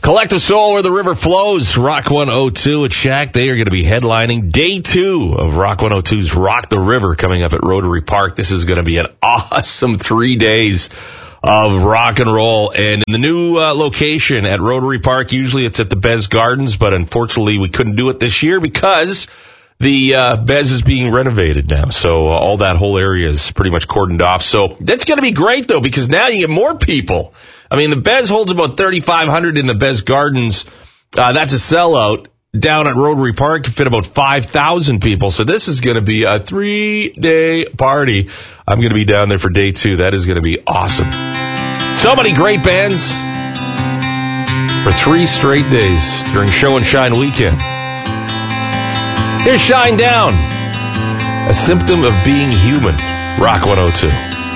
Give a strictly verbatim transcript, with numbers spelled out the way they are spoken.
Collective Soul, Where the River Flows, Rock one oh two at Shack. They are going to be headlining day two of Rock one oh two's Rock the River coming up at Rotary Park. This is going to be an awesome three days of rock and roll. And in the new uh, location at Rotary Park, usually it's at the Bez Gardens, but unfortunately we couldn't do it this year because the uh, Bez is being renovated now. So uh, all that whole area is pretty much cordoned off. So that's going to be great, though, because now you get more people. I mean, the Bez holds about thirty-five hundred in the Bez Gardens. Uh, that's a sellout. Down at Rotary Park, can fit about five thousand people. So this is going to be a three-day party. I'm going to be down there for day two. That is going to be awesome. So many great bands for three straight days during Show and Shine weekend. Here's Shine Down, a symptom of being human. Rock one oh two.